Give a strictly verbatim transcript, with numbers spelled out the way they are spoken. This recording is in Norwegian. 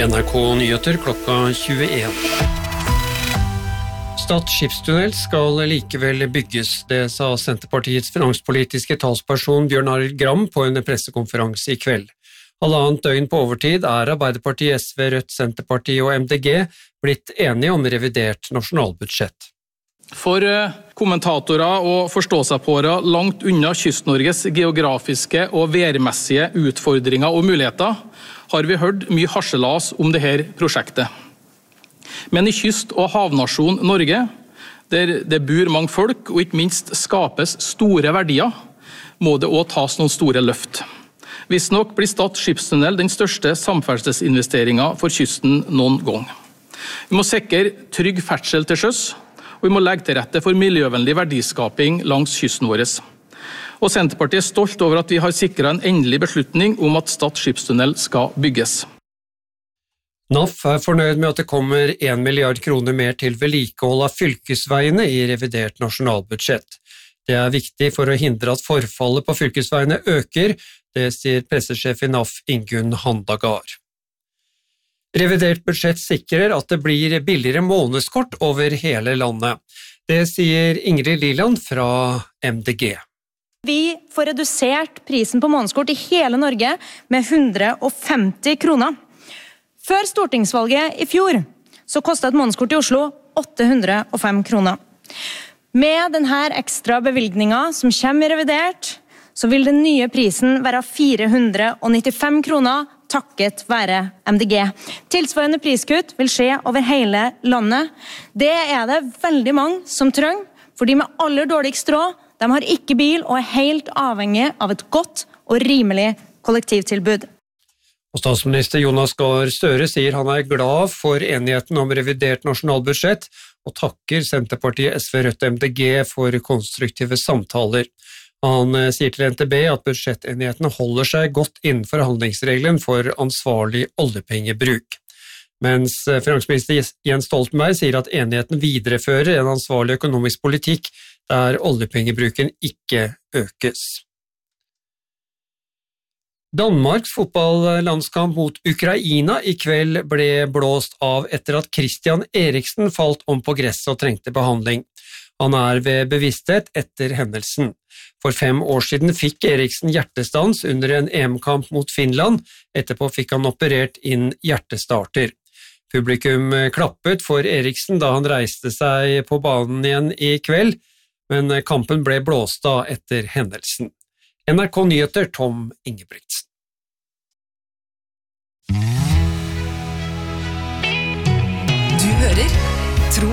N R K Nyheter klokka tjueen. Stad skipstunnel skal likevel bygges, det sa Senterpartiets finanspolitiske talsperson Bjørn Arild Gram på en pressekonferanse i kveld. Halvannet døgn på overtid er Arbeiderpartiet, S V, Rødt, Senterpartiet og M D G blitt enige om revidert nasjonalbudsjett. For kommentatorer og forståsegpåere langt unna Kyst-Norges geografiske og værmessige utfordringer og muligheter har vi hørt mye harselas om dette prosjektet. Men i kyst- og havnasjon Norge, der det bor mange folk og ikke minst skapes store verdier, må det også tas noen store løft. Hvis nok blir Stad skipstunnel den største samferdselsinvesteringen for kysten noen gang. Vi må sikre trygg ferdsel til sjøs, og vi må legge til rette for miljøvennlig verdiskaping langs kysten vår. Og Senterpartiet er stolt over at vi har sikret en endelig beslutning om at Stad skipstunnel skal bygges. N A F er fornøyd med at det kommer en milliard kroner mer til vedlikehold av fylkesveiene i revidert nasjonalbudsjett. Det er viktig for å hindre at forfallet på fylkesveiene øker, det sier pressesjef i N A F Ingunn Handagard. Revidert budsjett sikrer at det blir billigere månedskort over hele landet. Det sier Ingrid Liland fra M D G. Vi får redusert prisen på månedskort i hele Norge med hundre og femti kroner. Før stortingsvalget i fjor så kostet et månedskort i Oslo åtte hundre og fem kroner. Med denne ekstra bevilgningen som kommer i revidert, så vil den nye prisen være fire hundre og nittifem kroner takket være M D G. Tilsvarende priskutt vil skje over hele landet. Det er det veldig mange som trenger, for de med aller dårligst råd, de har ikke bil og er helt avhengig av et godt og rimelig kollektivtilbud. Og statsminister Jonas Gahr Støre sier han er glad for enigheten om revidert nasjonalbudsjett, og takker Senterpartiet, S V, Rødt og M D G for konstruktive samtaler. Han sier til N T B at budsjettenigheten holder seg godt innenfor handlingsregelen for ansvarlig oljepengebruk. Mens finansminister Jens Stoltenberg sier at enigheten viderefører en ansvarlig økonomisk politikk der oljepengebruken ikke økes. Danmarks fotballandskamp mot Ukraina i kveld ble blåst av etter at Christian Eriksen falt om på gresset og trengte behandling. Han er ved bevissthet etter hendelsen. For fem år siden fikk Eriksen hjertestans under en E M-kamp mot Finland, etterpå fikk han operert inn hjertestarter. Publikum klappet for Eriksen da han reiste seg på banen igjen i kveld, men kampen ble blåst av etter hendelsen. N R K Nyheter, Tom Ingebrigtsen. Du hører